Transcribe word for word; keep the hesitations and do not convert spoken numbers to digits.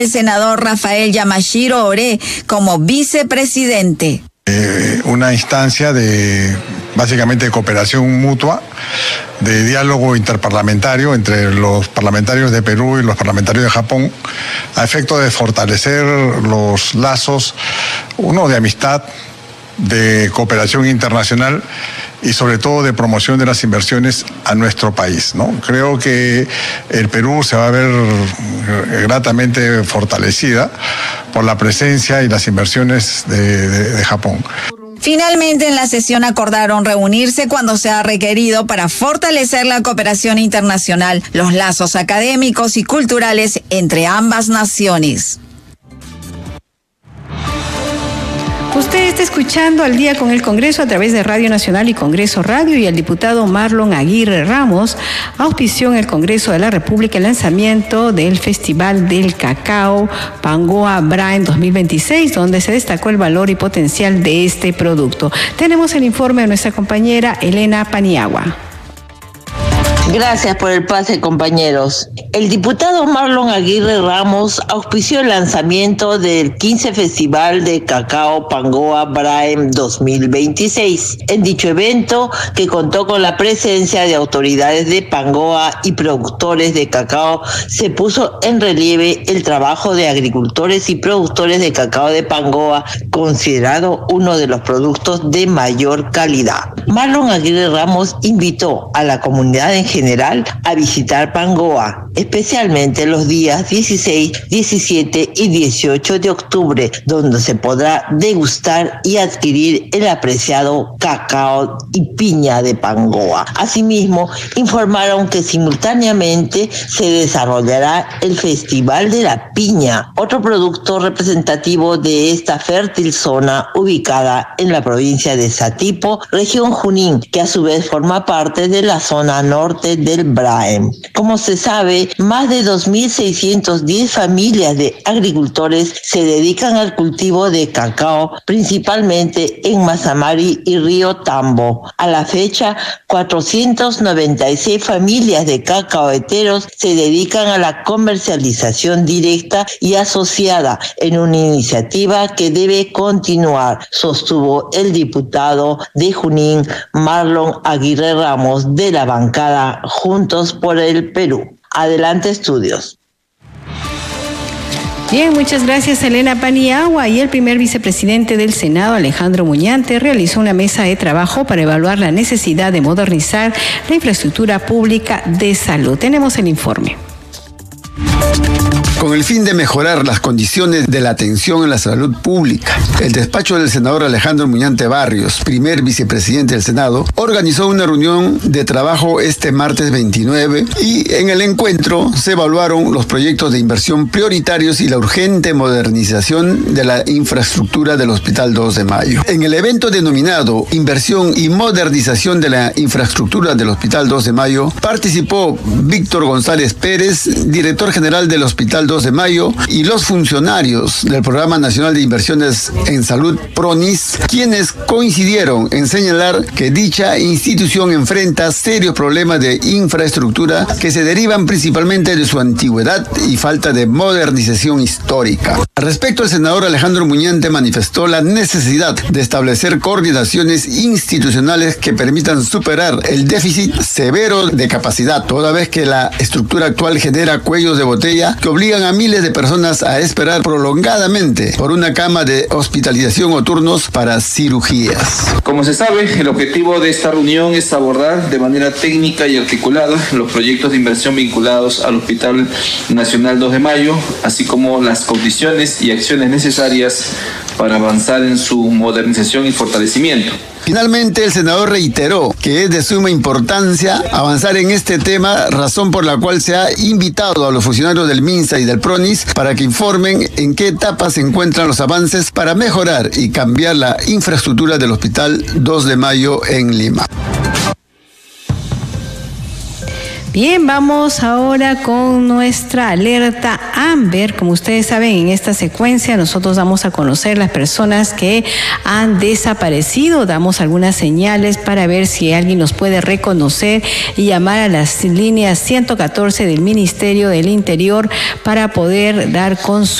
El senador Rafael Yamashiro Oré como vicepresidente. Eh, una instancia de básicamente de cooperación mutua, de diálogo interparlamentario entre los parlamentarios de Perú y los parlamentarios de Japón, a efecto de fortalecer los lazos, uno de amistad, de cooperación internacional y sobre todo de promoción de las inversiones a nuestro país, ¿no? Creo que el Perú se va a ver gratamente fortalecida por la presencia y las inversiones de, de, de Japón. Finalmente, en la sesión acordaron reunirse cuando sea requerido para fortalecer la cooperación internacional, los lazos académicos y culturales entre ambas naciones. Usted está escuchando Al Día con el Congreso a través de Radio Nacional y Congreso Radio, y el diputado Marlon Aguirre Ramos auspició en el Congreso de la República el lanzamiento del Festival del Cacao Pangoa Braem dos mil veintiséis, donde se destacó el valor y potencial de este producto. Tenemos el informe de nuestra compañera Elena Paniagua. Gracias por el pase, compañeros. El diputado Marlon Aguirre Ramos auspició el lanzamiento del quince Festival de Cacao Pangoa Braem dos mil veintiséis. En dicho evento, que contó con la presencia de autoridades de Pangoa y productores de cacao, se puso en relieve el trabajo de agricultores y productores de cacao de Pangoa, considerado uno de los productos de mayor calidad. Marlon Aguirre Ramos invitó a la comunidad en general a visitar Pangoa, especialmente los días dieciséis, diecisiete y dieciocho de octubre, donde se podrá degustar y adquirir el apreciado cacao y piña de Pangoa. Asimismo, informaron que simultáneamente se desarrollará el Festival de la Piña, otro producto representativo de esta fértil zona ubicada en la provincia de Satipo, región Junín, que a su vez forma parte de la zona norte del Braem. Como se sabe, más de dos mil seiscientas diez familias de agricultores se dedican al cultivo de cacao, principalmente en Mazamari y Río Tambo. A la fecha, cuatrocientas noventa y seis familias de cacaoeteros se dedican a la comercialización directa y asociada en una iniciativa que debe continuar, sostuvo el diputado de Junín, Marlon Aguirre Ramos, de la bancada Juntos por el Perú. Adelante, estudios. Bien, muchas gracias, Elena Paniagua. Y el primer vicepresidente del Senado, Alejandro Muñante, realizó una mesa de trabajo para evaluar la necesidad de modernizar la infraestructura pública de salud. Tenemos el informe. Con el fin de mejorar las condiciones de la atención en la salud pública, el despacho del senador Alejandro Muñante Barrios, primer vicepresidente del Senado, organizó una reunión de trabajo este martes veintinueve y en el encuentro se evaluaron los proyectos de inversión prioritarios y la urgente modernización de la infraestructura del Hospital dos de mayo. En el evento denominado Inversión y Modernización de la Infraestructura del Hospital dos de mayo, participó Víctor González Pérez, director general del Hospital dos de mayo, y los funcionarios del Programa Nacional de Inversiones en Salud PRONIS, quienes coincidieron en señalar que dicha institución enfrenta serios problemas de infraestructura que se derivan principalmente de su antigüedad y falta de modernización histórica. Al respecto, el senador Alejandro Muñante manifestó la necesidad de establecer coordinaciones institucionales que permitan superar el déficit severo de capacidad, toda vez que la estructura actual genera cuellos de botella que obligan a miles de personas a esperar prolongadamente por una cama de hospitalización o turnos para cirugías. Como se sabe, el objetivo de esta reunión es abordar de manera técnica y articulada los proyectos de inversión vinculados al Hospital Nacional dos de mayo, así como las condiciones y acciones necesarias para avanzar en su modernización y fortalecimiento. Finalmente, el senador reiteró que es de suma importancia avanzar en este tema, razón por la cual se ha invitado a los funcionarios del MINSA y del PRONIS para que informen en qué etapa se encuentran los avances para mejorar y cambiar la infraestructura del Hospital dos de mayo en Lima. Bien, vamos ahora con nuestra alerta Amber. Como ustedes saben, en esta secuencia nosotros damos a conocer las personas que han desaparecido, damos algunas señales para ver si alguien los puede reconocer y llamar a las líneas ciento catorce del Ministerio del Interior para poder dar con su